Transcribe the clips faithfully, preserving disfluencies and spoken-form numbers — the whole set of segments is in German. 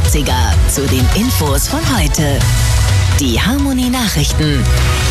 neunzehnhundertsiebziger zu den Infos von heute. Die Harmony Nachrichten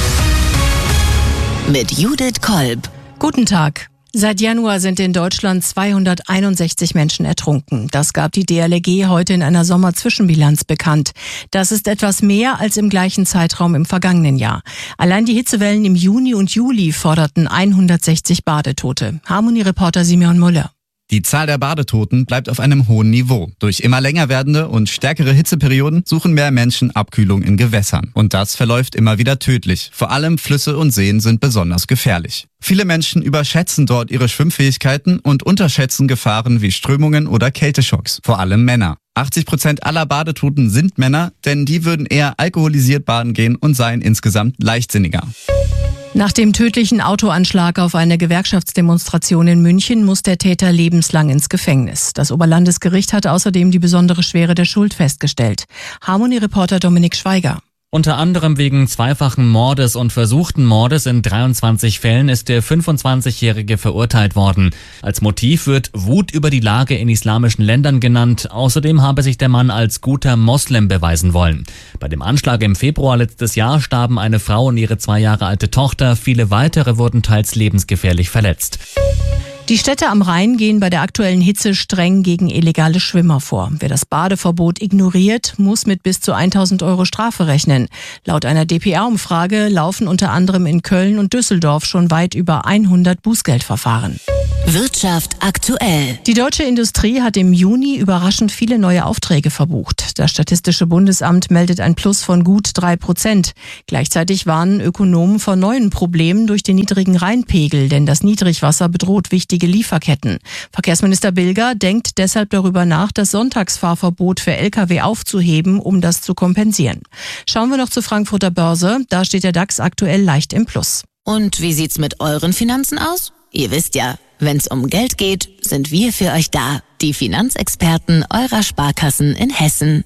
mit Judith Kolb. Guten Tag. Seit Januar sind in Deutschland zweihunderteinundsechzig Menschen ertrunken. Das gab die D L R G heute in einer Sommerzwischenbilanz bekannt. Das ist etwas mehr als im gleichen Zeitraum im vergangenen Jahr. Allein die Hitzewellen im Juni und Juli forderten hundertsechzig Badetote. Harmony-Reporter Simeon Müller. Die Zahl der Badetoten bleibt auf einem hohen Niveau. Durch immer länger werdende und stärkere Hitzeperioden suchen mehr Menschen Abkühlung in Gewässern. Und das verläuft immer wieder tödlich. Vor allem Flüsse und Seen sind besonders gefährlich. Viele Menschen überschätzen dort ihre Schwimmfähigkeiten und unterschätzen Gefahren wie Strömungen oder Kälteschocks. Vor allem Männer. achtzig Prozent aller Badetoten sind Männer, denn die würden eher alkoholisiert baden gehen und seien insgesamt leichtsinniger. Nach dem tödlichen Autoanschlag auf eine Gewerkschaftsdemonstration in München muss der Täter lebenslang ins Gefängnis. Das Oberlandesgericht hat außerdem die besondere Schwere der Schuld festgestellt. Harmony-Reporter Dominik Schweiger. Unter anderem wegen zweifachen Mordes und versuchten Mordes in dreiundzwanzig Fällen ist der fünfundzwanzigjährige verurteilt worden. Als Motiv wird Wut über die Lage in islamischen Ländern genannt. Außerdem habe sich der Mann als guter Moslem beweisen wollen. Bei dem Anschlag im Februar letztes Jahr starben eine Frau und ihre zwei Jahre alte Tochter. Viele weitere wurden teils lebensgefährlich verletzt. Die Städte am Rhein gehen bei der aktuellen Hitze streng gegen illegale Schwimmer vor. Wer das Badeverbot ignoriert, muss mit bis zu tausend Euro Strafe rechnen. Laut einer D P R-Umfrage laufen unter anderem in Köln und Düsseldorf schon weit über hundert Bußgeldverfahren. Wirtschaft aktuell. Die deutsche Industrie hat im Juni überraschend viele neue Aufträge verbucht. Das Statistische Bundesamt meldet ein Plus von gut drei Prozent. Gleichzeitig warnen Ökonomen vor neuen Problemen durch den niedrigen Rheinpegel, denn das Niedrigwasser bedroht wichtige Lieferketten. Verkehrsminister Bilger denkt deshalb darüber nach, das Sonntagsfahrverbot für L K W aufzuheben, um das zu kompensieren. Schauen wir noch zur Frankfurter Börse. Da steht der DAX aktuell leicht im Plus. Und wie sieht's mit euren Finanzen aus? Ihr wisst ja, wenn's um Geld geht, sind wir für euch da. Die Finanzexperten eurer Sparkassen in Hessen.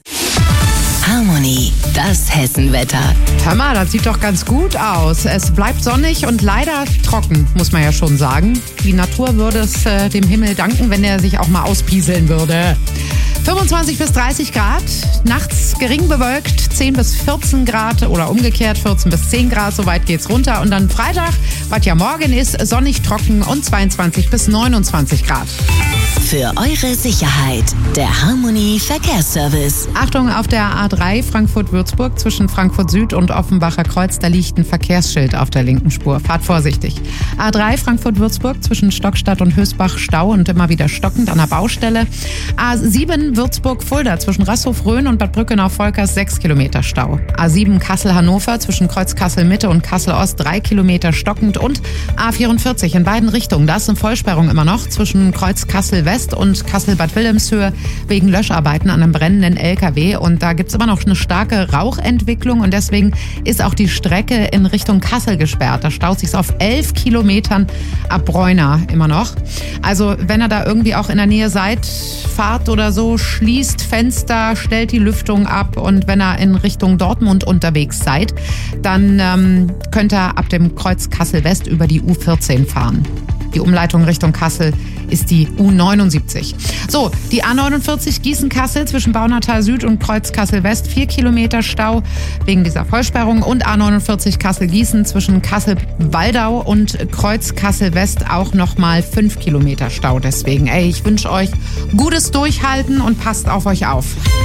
Harmony, das Hessenwetter. Hör mal, das sieht doch ganz gut aus. Es bleibt sonnig und leider trocken, muss man ja schon sagen. Die Natur würde es äh, dem Himmel danken, wenn er sich auch mal auspieseln würde. fünfundzwanzig bis dreißig Grad, nachts gering bewölkt, zehn bis vierzehn Grad oder umgekehrt vierzehn bis zehn Grad, so weit geht's runter. Und dann Freitag, was ja morgen ist, sonnig trocken und zweiundzwanzig bis neunundzwanzig Grad. Für eure Sicherheit, der Harmony Verkehrsservice. Achtung, auf der A drei Frankfurt-Würzburg zwischen Frankfurt Süd und Offenbacher Kreuz, da liegt ein Verkehrsschild auf der linken Spur. Fahrt vorsichtig. A drei Frankfurt-Würzburg zwischen Stockstadt und Hösbach Stau und immer wieder stockend an der Baustelle. A sieben Würzburg-Fulda zwischen Rasshof-Rhön und Bad Brückenau-Volkers sechs Kilometer Stau. A sieben Kassel-Hannover zwischen Kreuz Kassel-Mitte und Kassel-Ost drei Kilometer stockend und A vierundvierzig in beiden Richtungen. Da ist eine Vollsperrung immer noch zwischen Kreuz Kassel-West und Kassel-Bad Wilhelmshöhe wegen Löscharbeiten an einem brennenden L K W. Und da gibt's immer noch eine starke Rauchentwicklung und deswegen ist auch die Strecke in Richtung Kassel gesperrt. Da staut sich's auf elf Kilometern ab Bräuna immer noch. Also wenn ihr da irgendwie auch in der Nähe seid, fahrt oder so, schließt Fenster, stellt die Lüftung ab und wenn ihr in Richtung Dortmund unterwegs seid, dann ähm, könnt ihr ab dem Kreuz Kassel-West über die U vierzehn fahren. Die Umleitung Richtung Kassel ist die U neunundsiebzig. So, die A neunundvierzig Gießen-Kassel zwischen Baunatal Süd und Kreuz Kassel-West, vier Kilometer Stau wegen dieser Vollsperrung. Und A neunundvierzig Kassel-Gießen zwischen Kassel-Waldau und Kreuz Kassel-West auch nochmal fünf Kilometer Stau. Deswegen, ey, ich wünsche euch gutes Durchhalten und passt auf euch auf.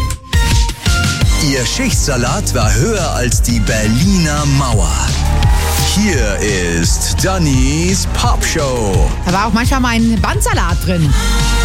Ihr Schichtsalat war höher als die Berliner Mauer. Hier ist Dannys Popshow. Da war auch manchmal mein Bandsalat drin.